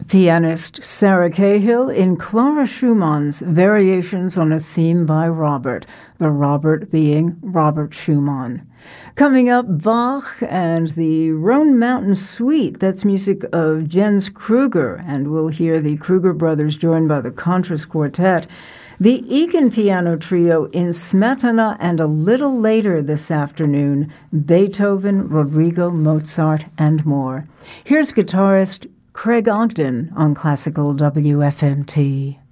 Pianist Sarah Cahill in Clara Schumann's Variations on a Theme by Robert, the Robert being Robert Schumann. Coming up, Bach and the Roan Mountain Suite. That's music of Jens Kruger, and we'll hear the Kruger brothers joined by the Contras Quartet. The Egan Piano Trio in Smetana, and a little later this afternoon, Beethoven, Rodrigo, Mozart, and more. Here's guitarist Craig Ogden on Classical WFMT.